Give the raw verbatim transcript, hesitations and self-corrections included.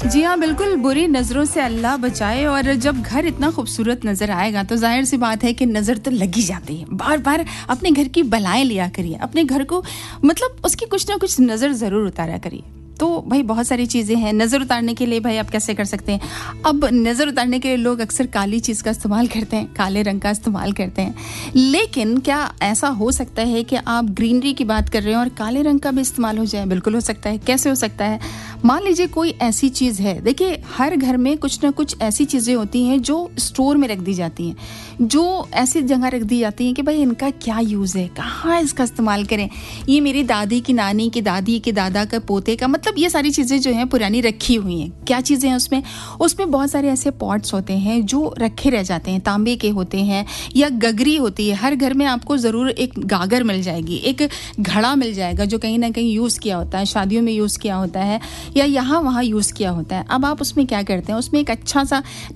जी हाँ, बिल्कुल बुरी नज़रों से अल्लाह बचाए। और जब घर इतना खूबसूरत नज़र आएगा तो ज़ाहिर सी बात है कि नज़र तो लगी जाती है। बार बार अपने घर की बलाएं लिया करिए, अपने घर को मतलब उसकी कुछ ना कुछ नज़र ज़रूर उतारा करिए। तो भाई बहुत सारी चीज़ें हैं नज़र उतारने के लिए। भाई आप कैसे कर सकते हैं? अब नज़र उतारने के लिए लोग अक्सर काली चीज़ का इस्तेमाल करते हैं, काले रंग का इस्तेमाल करते हैं। लेकिन क्या ऐसा हो सकता है कि आप ग्रीनरी की बात कर रहे हैं और काले रंग का भी इस्तेमाल हो जाए? बिल्कुल हो सकता है। कैसे हो सकता है? मान लीजिए कोई ऐसी चीज़ है, देखिए हर घर में कुछ ना कुछ ऐसी चीज़ें होती हैं जो स्टोर में रख दी जाती हैं, जो ऐसी जगह रख दी जाती हैं कि भाई इनका क्या यूज़ है, कहाँ इसका इस्तेमाल करें। ये मेरी दादी की नानी की दादी के दादा का पोते का, मतलब ये सारी चीज़ें जो हैं पुरानी रखी हुई हैं। क्या चीज़ें हैं उसमें? उसमें बहुत सारे ऐसे पॉट्स होते हैं जो रखे रह जाते हैं, तांबे के होते हैं या गगरी होती है। हर घर में आपको ज़रूर एक गागर मिल जाएगी, एक घड़ा मिल जाएगा जो कहीं ना कहीं यूज़ किया होता है, शादियों में यूज़ किया होता है या यहाँ वहाँ यूज़ किया होता है। अब आप उसमें क्या करते हैं? उसमें एक अच्छा सा